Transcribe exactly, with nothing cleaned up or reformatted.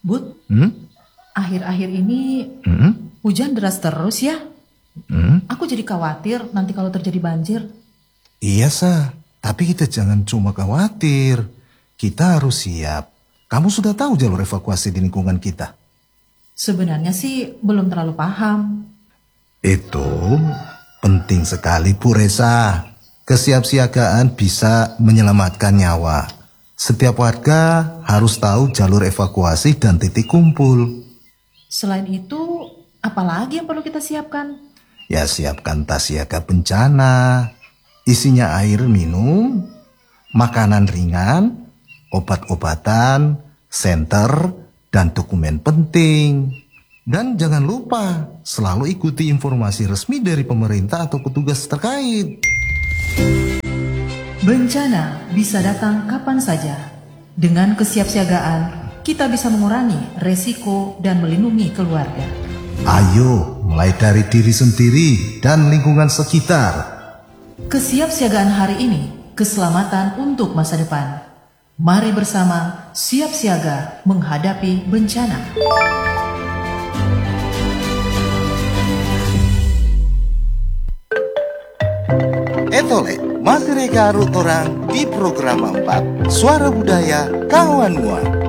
Bud, Hmm? akhir-akhir ini Hmm? hujan deras terus ya. Hmm? Aku jadi khawatir nanti kalau terjadi banjir. Iya, Sa. Tapi kita jangan cuma khawatir. Kita harus siap. Kamu sudah tahu jalur evakuasi di lingkungan kita? Sebenarnya sih belum terlalu paham. Itu penting sekali, Bu Resa. Kesiapsiagaan bisa menyelamatkan nyawa. Setiap warga harus tahu jalur evakuasi dan titik kumpul. Selain itu, apa lagi yang perlu kita siapkan? Ya, siapkan tas siaga bencana. Isinya air minum, makanan ringan, obat-obatan, senter, dan dokumen penting. Dan jangan lupa selalu ikuti informasi resmi dari pemerintah atau petugas terkait. Bencana bisa datang kapan saja. Dengan kesiapsiagaan, kita bisa mengurangi resiko dan melindungi keluarga. Ayo, mulai dari diri sendiri dan lingkungan sekitar. Kesiapsiagaan hari ini, keselamatan untuk masa depan. Mari bersama siap siaga menghadapi bencana. Etole, masih reka orang di program empat Suara Budaya Kawan Mua.